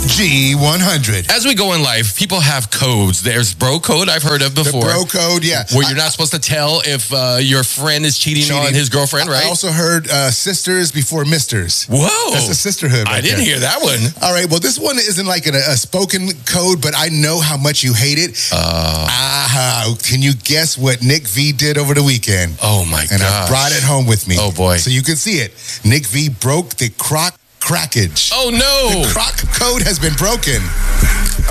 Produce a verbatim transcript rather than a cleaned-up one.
G one hundred. As we go in life, people have codes. There's bro code I've heard of before. The bro code, yeah. Where you're not supposed to tell if uh, your friend is cheating Sean, on his girlfriend, right? I also heard uh, sisters before misters. Whoa. That's a sisterhood right I didn't there. hear that one. All right, well, this one isn't like a, a spoken code, but I know how much you hate it. Uh, Ah, can you guess what Nick V did over the weekend? oh, my God. And I brought it home with me. Oh, boy. So you can see it. Nick V broke the croc crackage. Oh, no. The croc code has been broken.